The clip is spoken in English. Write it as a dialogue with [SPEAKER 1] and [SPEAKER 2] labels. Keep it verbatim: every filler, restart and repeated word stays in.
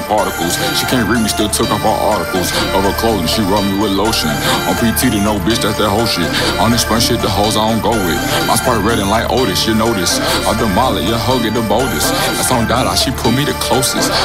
[SPEAKER 1] particles. She can't read me, still took off all articles of her clothing. She rub me with lotion. On P T to no bitch, that's that whole shit. On this spun shit, the hoes I don't go with. My spot red and like Otis, you know this. I demolish, your hoe get the boldest. That's on Dada, she put me the closest.